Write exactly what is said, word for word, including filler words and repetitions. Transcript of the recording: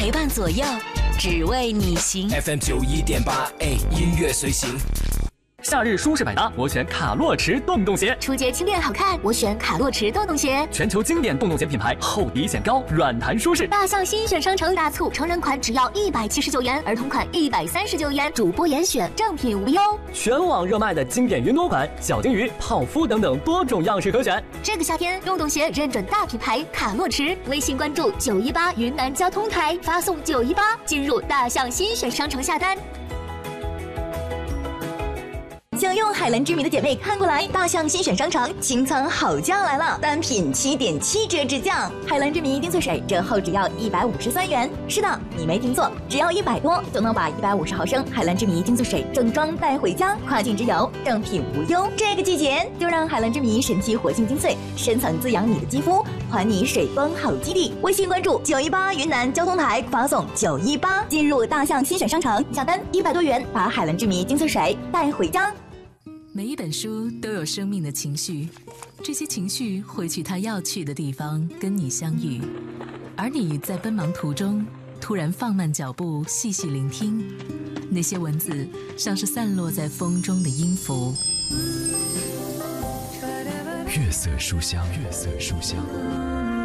陪伴左右，只为你行。 F M 九一点八 A 音乐随行。 夏日舒适百搭，我选卡洛驰洞洞鞋。 初阶轻便好看，我选卡洛驰洞洞鞋。 全球经典洞洞鞋品牌，厚底显高，软弹舒适。 大象新选商城大促，成人款只要一百七十九元，儿童款一百三十九元，主播严选，正品无忧。 全网热卖的经典云朵款、小金鱼、泡芙等等多种样式可选。 这个夏天，洞洞鞋认准大品牌卡洛驰，微信关注九一八云南交通台，发送九一八进入大象新选商城下单。 想用海蓝之谜的姐妹看过来，大象新选商城清仓好价来了，单品七点七折直降。海蓝之谜丁脆水折后只要一百五十三元。是的，你没听错，只要一百多就能把一百五十毫升海蓝之谜丁脆水正装带回家，跨境直邮，正品无忧。这个季节就让海蓝之谜神奇活性精粹，深层滋养你的肌肤，还你水光好基地。微信关注九一八云南交通台，发送九一八进入大象新选商城，下单一百多元，把海蓝之谜精粹水带回家。 每一本书都有生命的情绪，这些情绪会去它要去的地方跟你相遇，而你在奔忙途中突然放慢脚步，细细聆听，那些文字像是散落在风中的音符。 月色书香，月色书香。